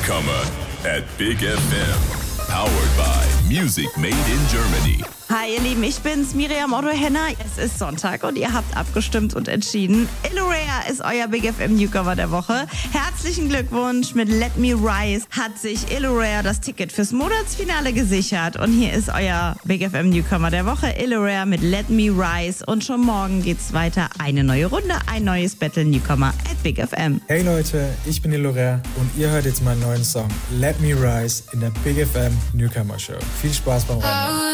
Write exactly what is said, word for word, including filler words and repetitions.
Newcomer at Big F M. Powered by Music Made in Germany. Hi ihr Lieben, ich bin's, Miriam Otto Henner. Es ist Sonntag und ihr habt abgestimmt und entschieden. Illurea ist euer Big F M Newcomer der Woche. Herzlichen Glückwunsch, mit Let Me Rise hat sich Illurea das Ticket fürs Monatsfinale gesichert. Und hier ist euer Big F M Newcomer der Woche, Illurea mit Let Me Rise. Und schon morgen geht's weiter. Eine neue Runde, ein neues Battle Newcomer at Big F M. Hey Leute, ich bin Illurea und ihr hört jetzt meinen neuen Song Let Me Rise in der Big F M Newcomer Show. Viel Spaß beim Rennen.